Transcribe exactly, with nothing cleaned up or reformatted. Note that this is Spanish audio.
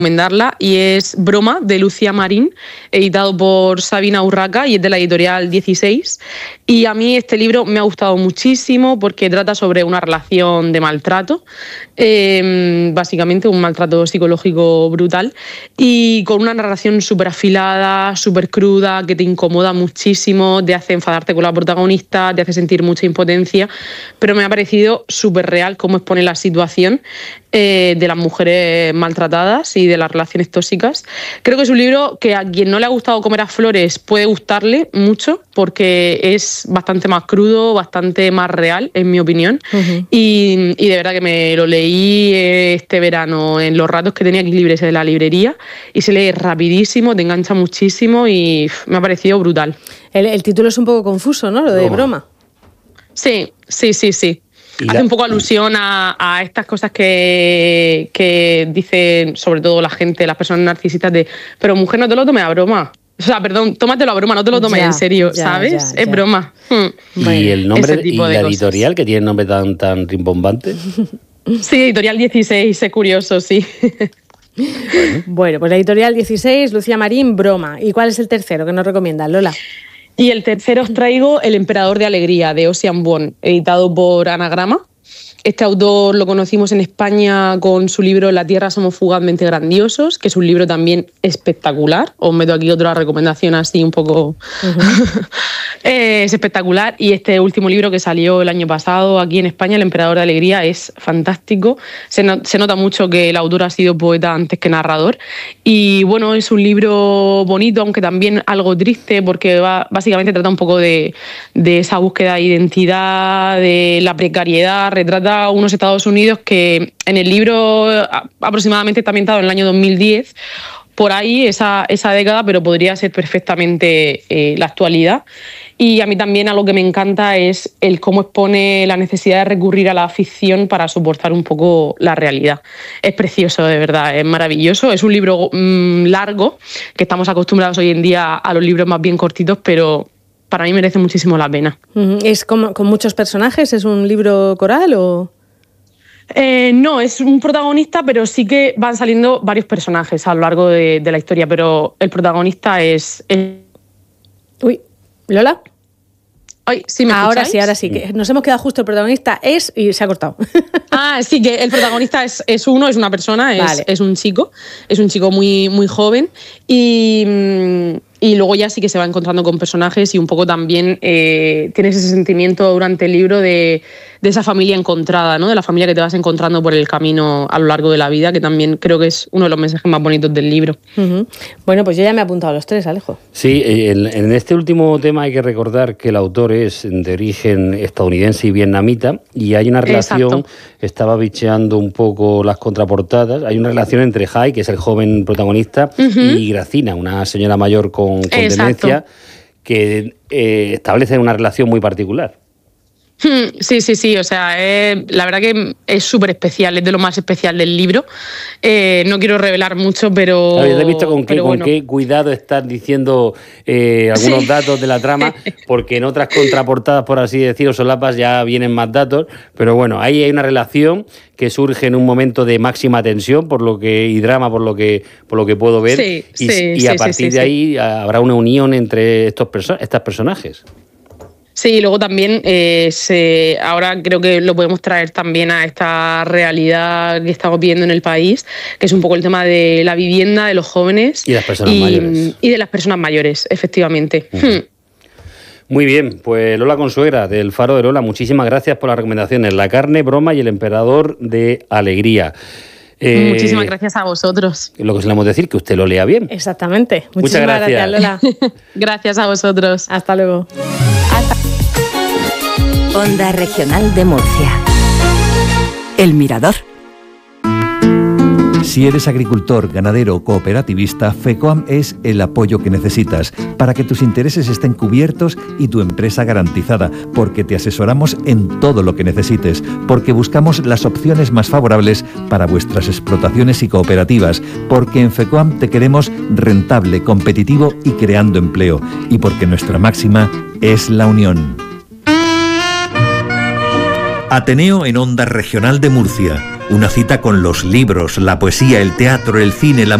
recomendarla, y es Broma, de Lucía Marín, editado por Sabina Urraca y es de la editorial dieciséis. Y a mí este libro me ha gustado muchísimo porque trata sobre una relación de maltrato, eh, básicamente un maltrato psicológico brutal, y con una narración súper afilada, súper cruda, que te incomoda muchísimo, te hace enfadarte con la protagonista, te hace sentir mucha impotencia, pero me ha parecido súper real cómo expone la situación eh, de las mujeres maltratadas y de las relaciones tóxicas. Creo que es un libro que a quien no le ha gustado Comer a Flores puede gustarle mucho porque es bastante más crudo, bastante más real, en mi opinión. Uh-huh. y, y de verdad que me lo leí este verano en los ratos que tenía aquí libres en la librería y se lee rapidísimo, te engancha muchísimo y pff, me ha parecido brutal. El, el título es un poco confuso, ¿no? Lo de Broma. Sí, sí, sí, sí. Hace la... un poco alusión a, a estas cosas que, que dicen sobre todo la gente, las personas narcisistas de pero mujer, no te lo tomes a broma. O sea, perdón, tómatelo a broma, no te lo tomes ya, en serio, ya, ¿sabes? Ya, es ya. broma. Hmm. ¿Y el nombre y la editorial, que tiene el nombre tan, tan rimbombante? Sí, editorial dieciséis, es curioso, sí. Bueno. bueno, pues la editorial dieciséis, Lucía Marín, Broma. ¿Y cuál es el tercero que nos recomiendas, Lola? Y el tercero os traigo El Emperador de Alegría, de Ocean Vuong, editado por Anagrama. Este autor lo conocimos en España con su libro La Tierra somos fugazmente grandiosos, que es un libro también espectacular. Os meto aquí otra recomendación así un poco... Uh-huh. Es espectacular. Y este último libro que salió el año pasado aquí en España, El Emperador de Alegría, es fantástico. Se, no, se nota mucho que el autor ha sido poeta antes que narrador. Y bueno, es un libro bonito, aunque también algo triste, porque va, básicamente trata un poco de, de esa búsqueda de identidad, de la precariedad, retrata a unos Estados Unidos que en el libro aproximadamente está ambientado en el año dos mil diez, por ahí esa, esa década, pero podría ser perfectamente eh, la actualidad. Y a mí también algo que me encanta es el cómo expone la necesidad de recurrir a la ficción para soportar un poco la realidad. Es precioso, de verdad, es maravilloso. Es un libro mmm, largo, que estamos acostumbrados hoy en día a los libros más bien cortitos, pero para mí merece muchísimo la pena. ¿Es con, con muchos personajes? ¿Es un libro coral o...? Eh, no, es un protagonista, pero sí que van saliendo varios personajes a lo largo de, de la historia, pero el protagonista es... es... Uy, ¿Lola? Ay, ¿sí me ahora escucháis? sí, ahora sí, que nos hemos quedado justo, el protagonista es y se ha cortado. Ah, sí, que el protagonista es, es uno, es una persona, es, vale. es un chico, es un chico muy, muy joven y... Y luego ya sí que se va encontrando con personajes y un poco también eh, tienes ese sentimiento durante el libro de, de esa familia encontrada, ¿no? De la familia que te vas encontrando por el camino a lo largo de la vida, que también creo que es uno de los mensajes más bonitos del libro. Uh-huh. Bueno, pues yo ya me he apuntado a los tres, Alejo. Sí, en, en este último tema hay que recordar que el autor es de origen estadounidense y vietnamita y hay una relación, exacto. Estaba bicheando un poco las contraportadas, hay una relación entre Jai, que es el joven protagonista, uh-huh. y Gracina, una señora mayor con con, con demencia, que eh, establecen una relación muy particular. Sí, sí, sí, o sea, eh, la verdad que es súper especial, es de lo más especial del libro. Eh, no quiero revelar mucho, pero... A ver, te he visto con qué, con bueno. qué cuidado estás diciendo eh, algunos sí. datos de la trama, porque en otras contraportadas, por así decirlo, solapas, ya vienen más datos, pero bueno, ahí hay una relación que surge en un momento de máxima tensión, por lo que y drama, por lo que por lo que puedo ver, sí, y, sí, y sí, a partir sí, sí, de ahí sí. habrá una unión entre estos perso- estas personajes. Sí, y luego también eh, se, ahora creo que lo podemos traer también a esta realidad que estamos viviendo en el país, que es un poco el tema de la vivienda, de los jóvenes y, las personas y, mayores. y de las personas mayores, efectivamente. Uh-huh. Hmm. Muy bien, pues Lola Consuegra, del Faro de Lola, muchísimas gracias por las recomendaciones. La carne, Broma y El Emperador de Alegría. Eh, Muchísimas gracias a vosotros. Lo que solemos decir, que usted lo lea bien. Exactamente. Muchas Muchísimas gracias. gracias, Lola. Gracias a vosotros. Hasta luego. Hasta. Onda Regional de Murcia. El Mirador. Si eres agricultor, ganadero o cooperativista, FECOAM es el apoyo que necesitas para que tus intereses estén cubiertos y tu empresa garantizada, porque te asesoramos en todo lo que necesites, porque buscamos las opciones más favorables para vuestras explotaciones y cooperativas, porque en FECOAM te queremos rentable, competitivo y creando empleo, y porque nuestra máxima es la unión. Ateneo en Onda Regional de Murcia. Una cita con los libros, la poesía, el teatro, el cine, la